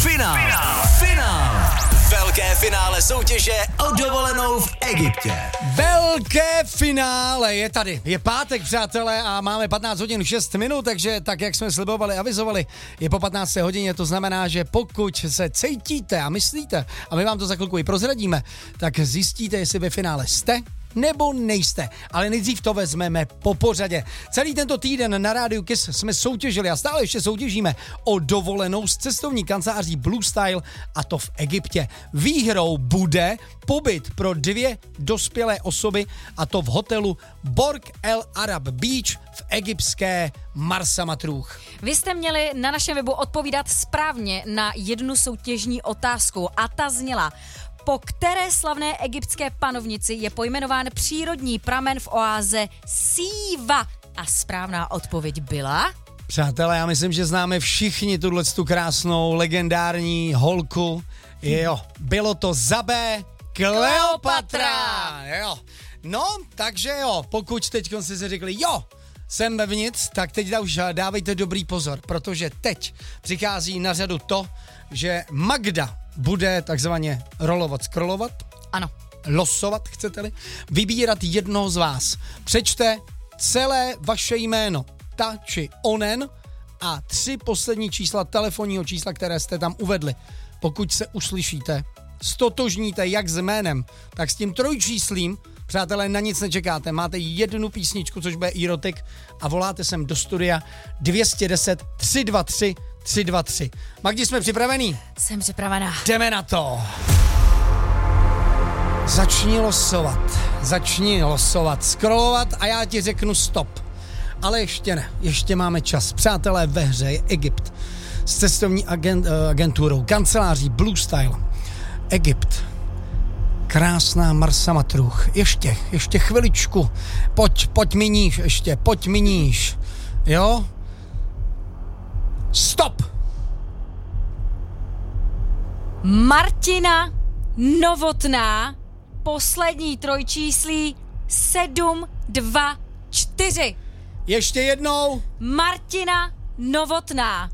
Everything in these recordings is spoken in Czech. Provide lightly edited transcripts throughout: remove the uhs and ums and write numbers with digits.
Finál. Velké finále soutěže o dovolenou v Egyptě. Velké finále je tady. Je pátek, přátelé, a máme 15 hodin 6 minut, takže tak, jak jsme slibovali, avizovali, je po 15. hodině, to znamená, že pokud se cítíte a myslíte, a my vám to za chvilku i prozradíme, tak zjistíte, jestli ve finále jste nebo nejste. Ale nejdřív to vezmeme po pořadě. Celý tento týden na Rádiu Kiss jsme soutěžili a stále ještě soutěžíme o dovolenou s cestovní kanceláří Blue Style, a to v Egyptě. Výhrou bude pobyt pro 2 dospělé osoby, a to v hotelu Borg El Arab Beach v egyptské Marsa Matruh. Vy jste měli na našem webu odpovídat správně na jednu soutěžní otázku a ta zněla: po které slavné egyptské panovnici je pojmenován přírodní pramen v oáze Siva? A správná odpověď byla... Přátelé, já myslím, že známe všichni tu krásnou legendární holku. Jo, bylo to za B Kleopatra. Jo. No, takže jo, pokud teď jste si řekli, jo, jsem vevnitř, tak teď už dávejte dobrý pozor, protože teď přichází na řadu to, že Magda bude takzvaně scrollovat. Ano. Losovat, chcete-li. Vybírat jednoho z vás. Přečte celé vaše jméno, ta či onen, a 3 poslední čísla telefonního čísla, které jste tam uvedli. Pokud se uslyšíte, stotožníte jak s jménem, tak s tím trojčíslím, přátelé, na nic nečekáte. Máte jednu písničku, což bude erotik, a voláte sem do studia 210 323 323. Magdi, jsme připravení? Jsem připravená. Jdeme na to. Začni losovat, scrollovat a já ti řeknu stop. Ale ještě ne, ještě máme čas. Přátelé, ve hře je Egypt s cestovní agenturou, kanceláří Blue Style. Egypt. Krásná Marsa Matruh. Ještě chviličku. Pojď mi níž. Jo? Stop! Martina Novotná, poslední trojčíslí 724. Ještě jednou. Martina Novotná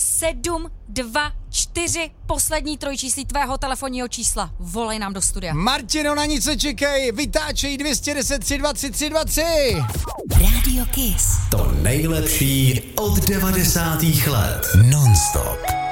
724, poslední trojčíslí tvého telefonního čísla. Volej nám do studia. Martino, na nic nečekej, vytáčej 210 323 323. Radio Kiss. To nejlepší od 90. let. Non-stop.